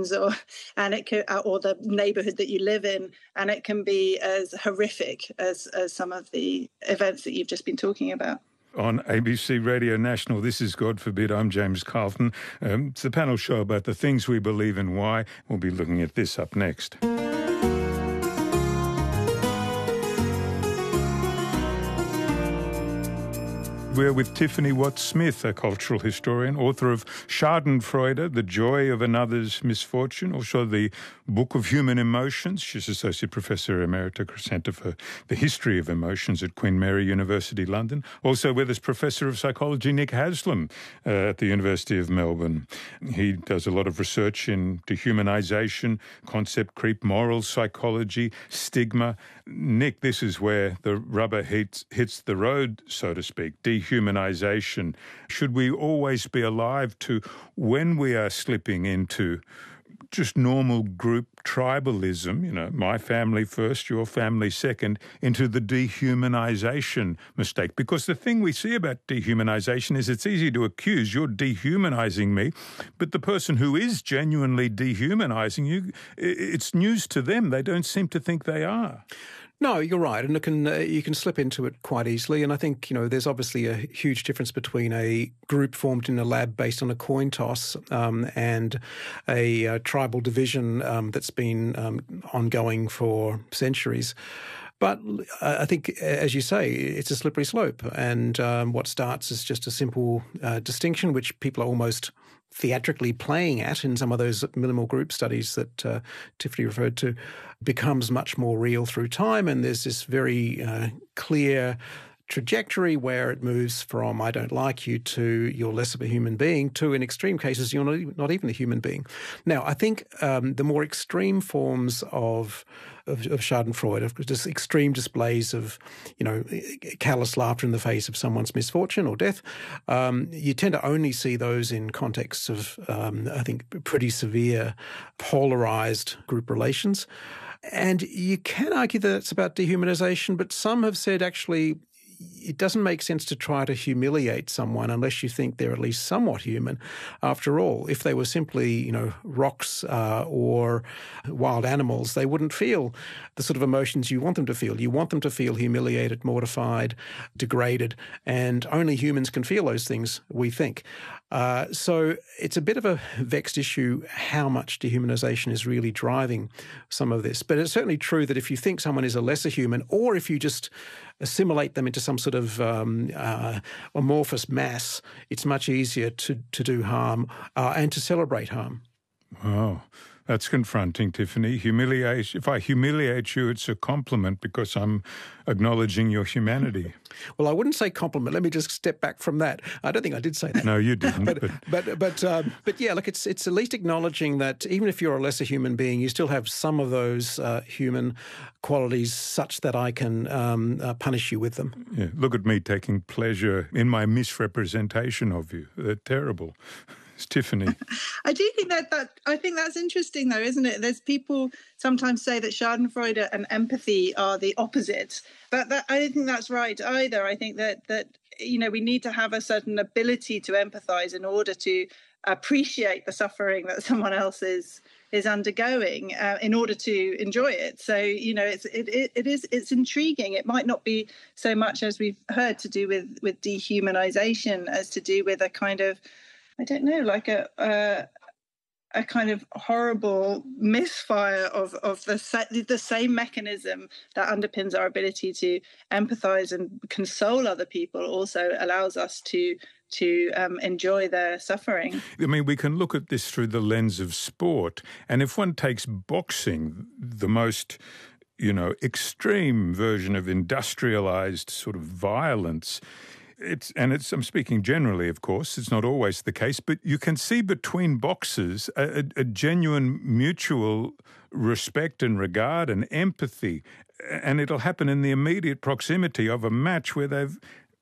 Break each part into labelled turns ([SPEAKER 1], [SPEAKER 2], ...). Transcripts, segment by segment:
[SPEAKER 1] friends, or the neighborhood that you live in, and it can be as horrific as some of the events that you've just been talking about.
[SPEAKER 2] On ABC Radio National, this is God Forbid. I'm James Carlton. It's the panel show about the things we believe and why. We'll be looking at this up next. We're with Tiffany Watts-Smith, a cultural historian, author of Schadenfreude, The Joy of Another's Misfortune, also the Book of Human Emotions. She's Associate Professor Emerita Centre for the History of Emotions at Queen Mary University, London. Also with us, Professor of Psychology Nick Haslam at the University of Melbourne. He does a lot of research in dehumanisation, concept creep, moral psychology, stigma. Nick, this is where the rubber hits the road, so to speak, dehumanisation. Should we always be alive to when we are slipping into just normal group tribalism, my family first, your family second, into the dehumanisation mistake? Because the thing we see about dehumanisation is it's easy to accuse, you're dehumanising me, but the person who is genuinely dehumanising you, it's news to them. They don't seem to think they are.
[SPEAKER 3] No, you're right, and you can slip into it quite easily. And I think there's obviously a huge difference between a group formed in a lab based on a coin toss and a tribal division that's been ongoing for centuries. But I think, as you say, it's a slippery slope. And what starts as just a simple distinction, which people are almost theatrically playing at in some of those minimal group studies that Tiffany referred to, becomes much more real through time. And there's this very clear trajectory where it moves from I don't like you to you're less of a human being to, in extreme cases, you're not even a human being. Now, I think the more extreme forms of Schadenfreude, of just extreme displays of, callous laughter in the face of someone's misfortune or death, you tend to only see those in contexts of, I think, pretty severe polarized group relations. And you can argue that it's about dehumanization, but some have said actually it doesn't make sense to try to humiliate someone unless you think they're at least somewhat human. After all, if they were simply, rocks or wild animals, they wouldn't feel the sort of emotions you want them to feel. You want them to feel humiliated, mortified, degraded, and only humans can feel those things, we think. So it's a bit of a vexed issue how much dehumanization is really driving some of this. But it's certainly true that if you think someone is a lesser human, or if you just assimilate them into some sort of amorphous mass, it's much easier to do harm and to celebrate harm.
[SPEAKER 2] Oh, that's confronting, Tiffany. Humiliation. If I humiliate you, it's a compliment because I'm acknowledging your humanity.
[SPEAKER 3] Well, I wouldn't say compliment. Let me just step back from that. I don't think I did say that.
[SPEAKER 2] No, you didn't.
[SPEAKER 3] but yeah, look, it's at least acknowledging that even if you're a lesser human being, you still have some of those human qualities such that I can punish you with them.
[SPEAKER 2] Yeah, look at me taking pleasure in my misrepresentation of you. They're terrible. Tiffany.
[SPEAKER 1] I do think I think that's interesting though, isn't it? There's people sometimes say that Schadenfreude and empathy are the opposite, but I don't think that's right either. I think that we need to have a certain ability to empathize in order to appreciate the suffering that someone else is undergoing in order to enjoy it. So, it's intriguing. It might not be so much, as we've heard, to do with dehumanization as to do with a kind of, I don't know, like a kind of horrible misfire of the same mechanism that underpins our ability to empathize and console other people also allows us to enjoy their suffering.
[SPEAKER 2] I mean, we can look at this through the lens of sport. And if one takes boxing, the most, extreme version of industrialized sort of violence, I'm speaking generally, of course, it's not always the case, but you can see between boxers a genuine mutual respect and regard and empathy. And it'll happen in the immediate proximity of a match where they've,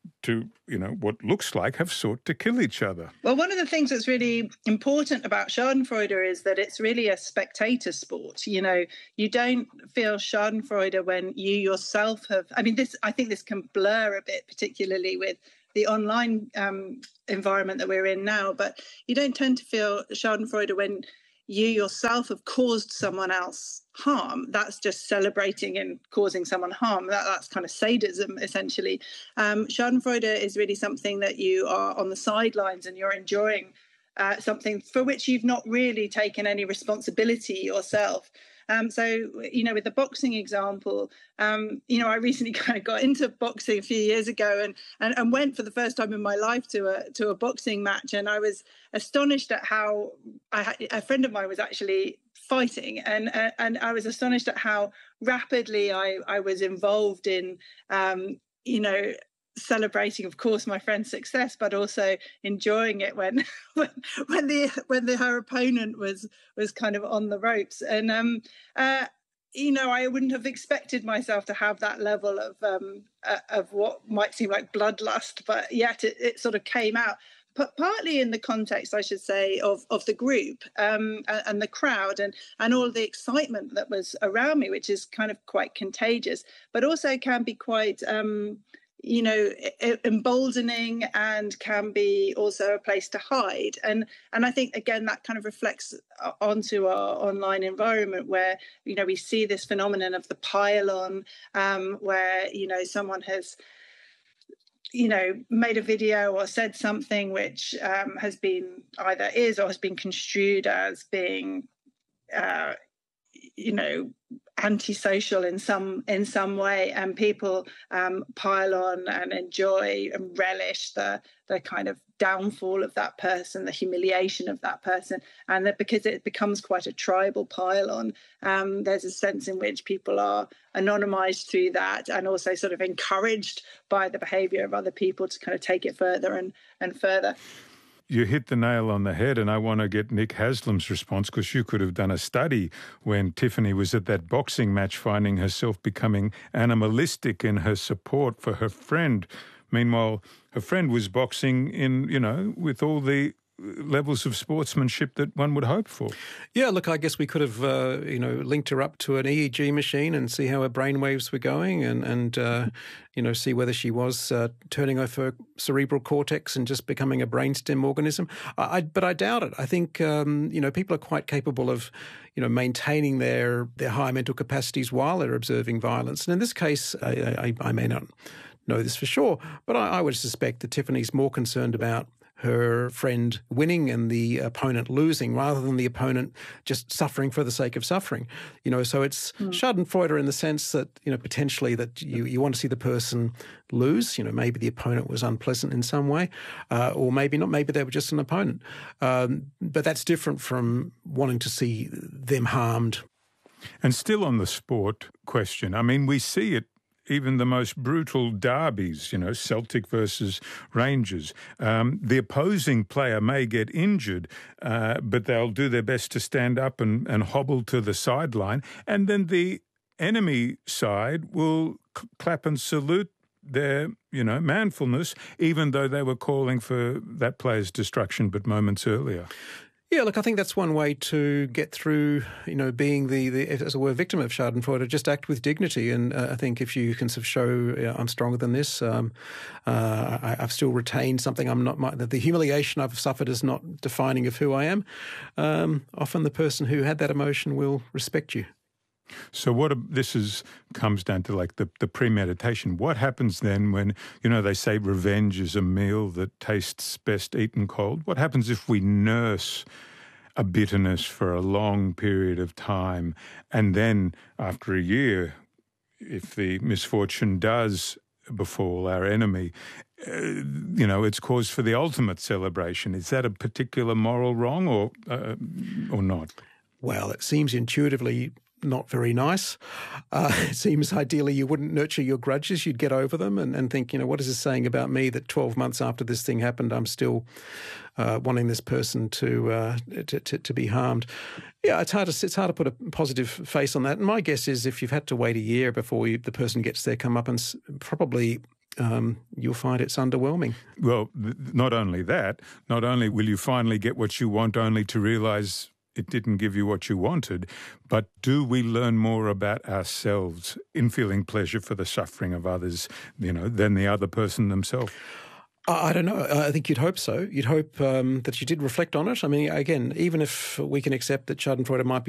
[SPEAKER 2] what looks like, have sought to kill each other.
[SPEAKER 1] Well, one of the things that's really important about Schadenfreude is that it's really a spectator sport. You don't feel Schadenfreude when you yourself have... I think this can blur a bit, particularly with the online environment that we're in now, but you don't tend to feel Schadenfreude when you yourself have caused someone else harm. That's just celebrating and causing someone harm. That's kind of sadism, essentially. Schadenfreude is really something that you are on the sidelines and you're enjoying something for which you've not really taken any responsibility yourself. So, with the boxing example, I recently kind of got into boxing a few years ago and went for the first time in my life to a boxing match. And I was astonished at how a friend of mine was actually fighting. And I was astonished at how rapidly I was involved in, celebrating, of course, my friend's success, but also enjoying it when her opponent was kind of on the ropes. And I wouldn't have expected myself to have that level of what might seem like bloodlust, but yet it sort of came out. But partly in the context, I should say, of the group and the crowd and all the excitement that was around me, which is kind of quite contagious, but also can be quite emboldening and can be also a place to hide. And I think, again, that kind of reflects onto our online environment where, we see this phenomenon of the pile-on, where, someone has, made a video or said something which has been either is or has been construed as being, antisocial in some way, and people pile on and enjoy and relish the kind of downfall of that person, the humiliation of that person, and that because it becomes quite a tribal pile on, there's a sense in which people are anonymized through that and also sort of encouraged by the behavior of other people to kind of take it further and further.
[SPEAKER 2] You hit the nail on the head, and I want to get Nick Haslam's response, because you could have done a study when Tiffany was at that boxing match, finding herself becoming animalistic in her support for her friend. Meanwhile, her friend was boxing in, with all the levels of sportsmanship that one would hope for.
[SPEAKER 3] Yeah, look, I guess we could have, linked her up to an EEG machine and see how her brainwaves were going and see whether she was turning off her cerebral cortex and just becoming a brainstem organism. But I doubt it. I think, people are quite capable of, maintaining their high mental capacities while they're observing violence. And in this case, I may not know this for sure, but I would suspect that Tiffany's more concerned about her friend winning and the opponent losing rather than the opponent just suffering for the sake of suffering. So it's Schadenfreude in the sense that, potentially that you want to see the person lose. Maybe the opponent was unpleasant in some way, or maybe not. Maybe they were just an opponent. But that's different from wanting to see them harmed.
[SPEAKER 2] And still on the sport question, I mean, we see it even the most brutal derbies, Celtic versus Rangers. The opposing player may get injured, but they'll do their best to stand up and hobble to the sideline. And then the enemy side will clap and salute their, manfulness, even though they were calling for that player's destruction but moments earlier.
[SPEAKER 3] Yeah, look, I think that's one way to get through, being the as it were, victim of Schadenfreude, just act with dignity. And I think if you can sort of show, I'm stronger than this, I've still retained something, the humiliation I've suffered is not defining of who I am, often the person who had that emotion will respect you.
[SPEAKER 2] So comes down to like the premeditation. What happens then when, they say revenge is a meal that tastes best eaten cold? What happens if we nurse a bitterness for a long period of time and then after a year, if the misfortune does befall our enemy, it's cause for the ultimate celebration? Is that a particular moral wrong or not?
[SPEAKER 3] Well, it seems intuitively not very nice. It seems ideally you wouldn't nurture your grudges. You'd get over them and think, what is this saying about me that 12 months after this thing happened, I'm still wanting this person to be harmed. Yeah, it's hard to put a positive face on that. And my guess is if you've had to wait a year before the person gets their comeuppance, probably you'll find it's underwhelming.
[SPEAKER 2] Well, not only that, not only will you finally get what you want only to realise it didn't give you what you wanted, but do we learn more about ourselves in feeling pleasure for the suffering of others, than the other person themselves?
[SPEAKER 3] I don't know. I think you'd hope so. You'd hope that you did reflect on it. I mean, again, even if we can accept that Schadenfreude might be